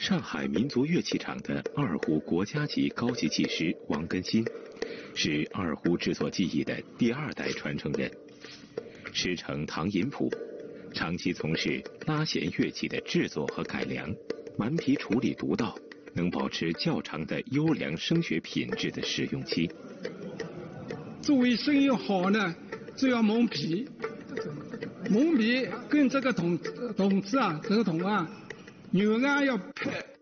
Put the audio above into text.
上海民族乐器厂的二胡国家级高级技师王根新，是二胡制作技艺的第2代传承人。师承唐银谱，长期从事拉弦乐器的制作和改良，顽皮处理独到，能保持较长的优良声学品质的使用期。 作为声音好呢，就要蒙皮，蒙皮跟这个筒子啊，这个筒啊，牛啊要拍。